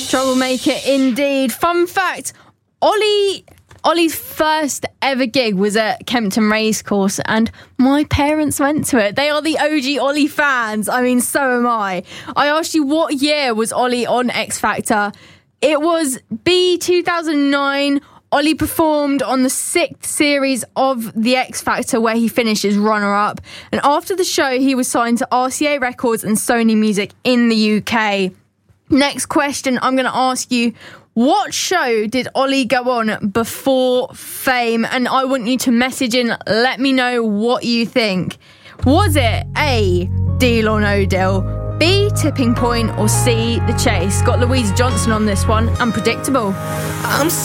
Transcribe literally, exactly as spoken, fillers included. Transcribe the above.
Troublemaker indeed. Fun fact, Ollie... Ollie's first ever gig was at Kempton Racecourse, and my parents went to it. They are the O G Ollie fans. I mean, so am I. I asked you, what year was Ollie on X Factor? It was B two thousand nine. Ollie performed on the sixth series of the X Factor, where he finished as runner-up. And after the show, he was signed to R C A Records and Sony Music in the U K. Next question, I'm going to ask you, what show did Ollie go on before Fame? And I want you to message in, let me know what you think. Was it A, Deal or No Deal, B, Tipping Point, or C, The Chase? Got Louisa Johnson on this one. Unpredictable. I'm